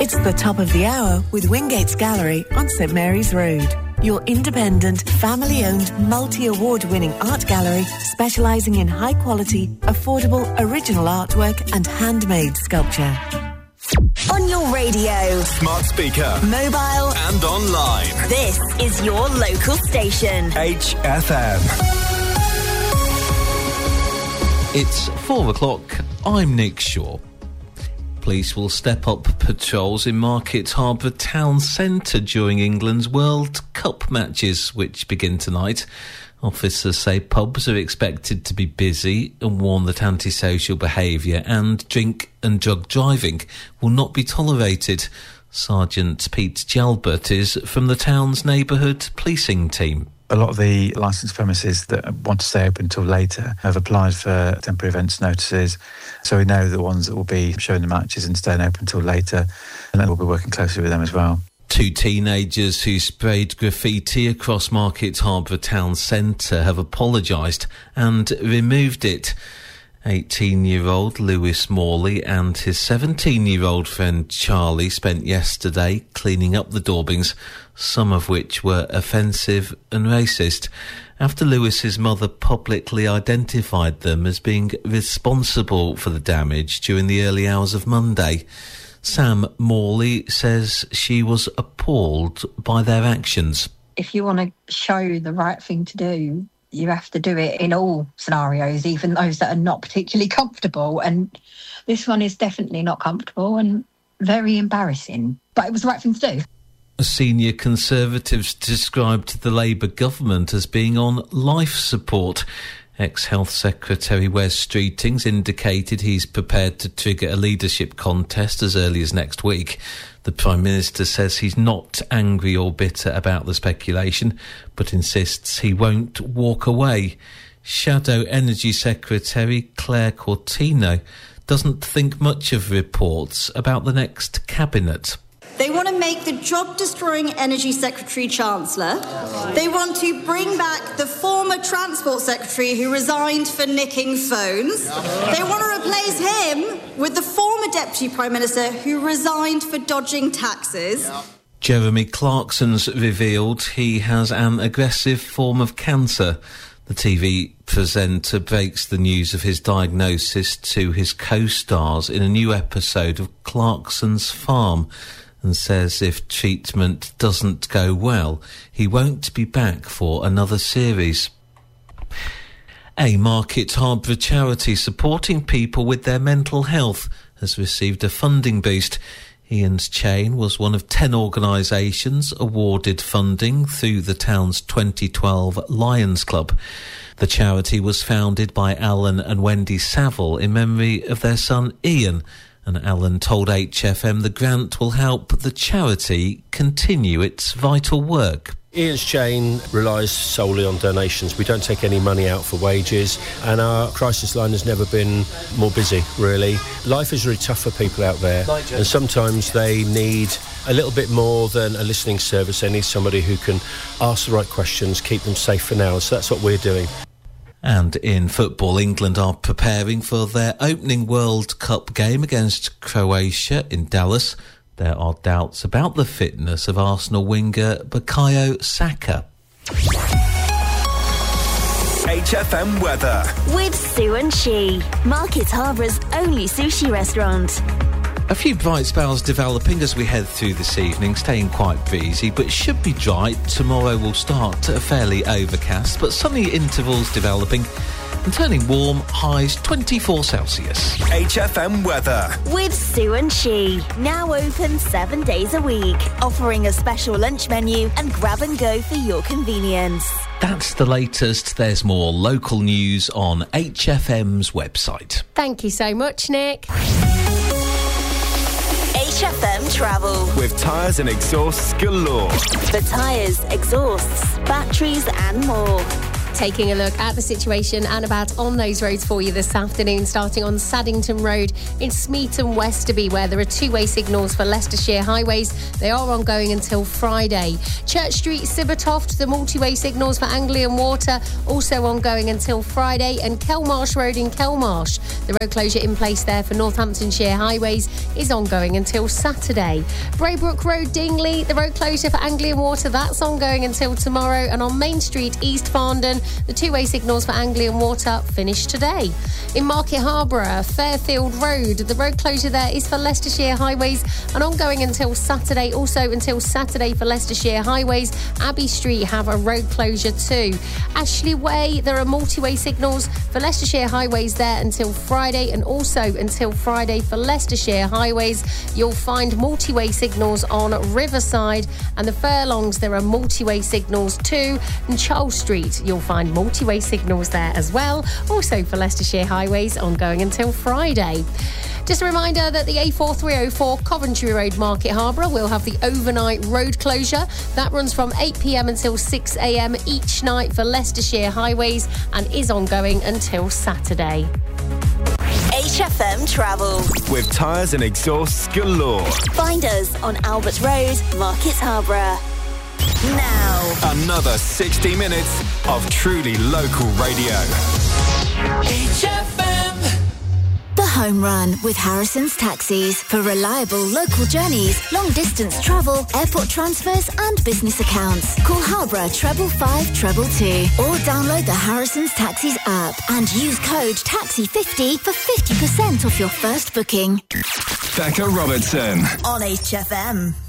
It's the top of the hour with Wingates Gallery on St Mary's Road. Your independent, family-owned, multi-award-winning art gallery specialising in high-quality, affordable, original artwork and handmade sculpture. On your radio, smart speaker, mobile and online. This is your local station. HFM. It's 4 o'clock. I'm Nick Shaw. Police will step up patrols in Market Harbour Town Centre during England's World Cup matches, which begin tonight. Officers say pubs are expected to be busy and warn that antisocial behaviour and drink and drug driving will not be tolerated. Sergeant Pete Jalbert is from the town's neighbourhood policing team. A lot of the licensed premises that want to stay open until later have applied for temporary events notices. So we know the ones that will be showing the matches and staying open until later, and then we'll be working closely with them as well. 2 teenagers who sprayed graffiti across Market Harbour Town Centre have apologised and removed it. 18-year-old Lewis Morley and his 17-year-old friend Charlie spent yesterday cleaning up the daubings, some of which were offensive and racist, after Lewis's mother publicly identified them as being responsible for the damage during the early hours of Monday. Sam Morley says she was appalled by their actions. If you want to show the right thing to do, you have to do it in all scenarios, even those that are not particularly comfortable. And this one is definitely not comfortable and very embarrassing. But it was the right thing to do. Senior Conservatives described the Labour government as being on life support. Ex-Health Secretary Wes Streetings indicated he's prepared to trigger a leadership contest as early as next week. The Prime Minister says he's not angry or bitter about the speculation, but insists he won't walk away. Shadow Energy Secretary Claire Cortino doesn't think much of reports about the next cabinet. They want to make the job-destroying Energy Secretary Chancellor. They want to bring back the former Transport Secretary who resigned for nicking phones. They want to replace him with the former Deputy Prime Minister who resigned for dodging taxes. Jeremy Clarkson's revealed he has an aggressive form of cancer. The TV presenter breaks the news of his diagnosis to his co-stars in a new episode of Clarkson's Farm, and says if treatment doesn't go well, he won't be back for another series. A Market Harbour charity supporting people with their mental health has received a funding boost. Ian's Chain was one of 10 organisations awarded funding through the town's 2012 Lions Club. The charity was founded by Alan and Wendy Saville in memory of their son Ian, and Alan told HFM the grant will help the charity continue its vital work. Ian's Chain relies solely on donations. We don't take any money out for wages, and our crisis line has never been more busy, really. Life is really tough for people out there, and sometimes they need a little bit more than a listening service. They need somebody who can ask the right questions, keep them safe for now, so that's what we're doing. And in football, England are preparing for their opening World Cup game against Croatia in Dallas. There are doubts about the fitness of Arsenal winger Bukayo Saka. HFM weather. With Sue and She, Market Harbour's only sushi restaurant. A few bright spells developing as we head through this evening, staying quite breezy, but should be dry. Tomorrow will start fairly overcast, but sunny intervals developing and turning warm, highs 24 Celsius. HFM weather. With Sue and She, now open 7 days a week, offering a special lunch menu and grab and go for your convenience. That's the latest. There's more local news on HFM's website. Thank you so much, Nick. HFM Travel. With tyres and exhausts galore. For tyres, exhausts, batteries and more. Taking a look at the situation and about on those roads for you this afternoon, starting on Saddington Road in Smeaton Westerby, where there are two-way signals for Leicestershire highways. They are ongoing until Friday. Church Street, Sibbertoft, the multi-way signals for Anglian Water also ongoing until Friday, and Kelmarsh Road in Kelmarsh, the road closure in place there for Northamptonshire highways is ongoing until Saturday. Braybrook Road, Dingley, the road closure for Anglian Water, that's ongoing until tomorrow, and on Main Street, East Farndon, the two-way signals for Anglian Water finish today. In Market Harborough, Fairfield Road, the road closure there is for Leicestershire highways and ongoing until Saturday. Also until Saturday for Leicestershire highways. Abbey Street have a road closure too. Ashley Way, there are multi-way signals for Leicestershire highways there until Friday, and also until Friday for Leicestershire highways. You'll find multi-way signals on Riverside, and the Furlongs, there are multi-way signals too. And Charles Street, you'll find multi-way signals there as well, also for Leicestershire highways ongoing until Friday. Just a reminder that the A4304 Coventry Road, Market Harborough, will have the overnight road closure. That runs from 8 p.m. until 6 a.m. each night for Leicestershire highways and is ongoing until Saturday. HFM Travel. With tyres and exhausts galore. Find us on Albert Road, Market Harborough. Now, Another 60 minutes of truly local radio. HFM. The Home Run with Harrison's Taxis for reliable local journeys, long distance travel, airport transfers and business accounts. Call Harborough 555 222 or download the Harrison's Taxis app and use code TAXI50 for 50% off your first booking. Becca Robertson On HFM.